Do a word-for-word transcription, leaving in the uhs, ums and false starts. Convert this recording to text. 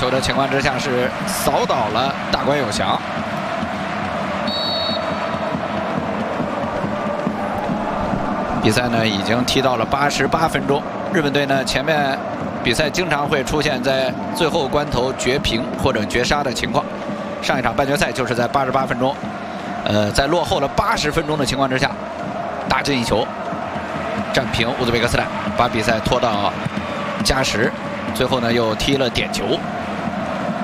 球的情况之下，是扫倒了大关有祥。比赛呢已经踢到了八十八分钟，日本队呢前面比赛经常会出现在最后关头绝平或者绝杀的情况。上一场半决赛就是在八十八分钟，呃，在落后了八十分钟的情况之下，大进一球，战平乌兹别克斯坦，把比赛拖到加时，最后呢又踢了点球。